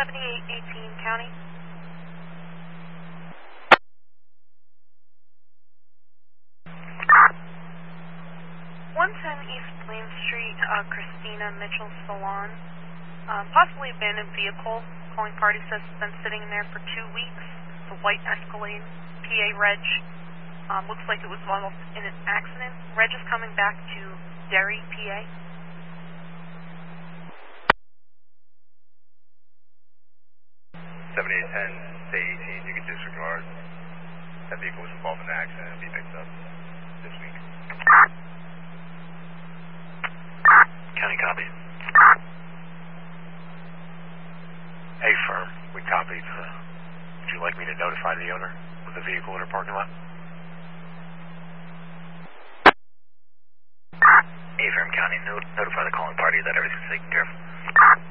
7818 County. 110 East Plain Street, Christina Mitchell Salon. Possibly abandoned vehicle. Calling party says it's been sitting there for 2 weeks. It's a white Escalade, PA reg. Looks like it was involved in an accident. Reg is coming back to Derry, PA. Say 18, you can disregard. That vehicle was involved in an accident and be picked up this week. County copy. Hey, firm, we copied. Would you like me to notify the owner of the vehicle in her parking lot? Hey, firm, County, notify the calling party that everything's taken care of.